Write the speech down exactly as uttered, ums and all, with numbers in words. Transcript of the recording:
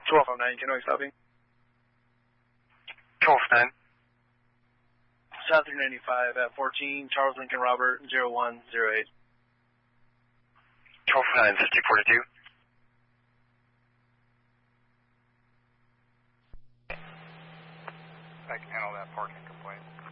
twelve oh nine, can I stopping? twelve oh nine. South three ninety-five at fourteen, Charles Lincoln Robert, zero one zero eight. twelve oh nine, fifty forty-two. I can handle that parking complaint.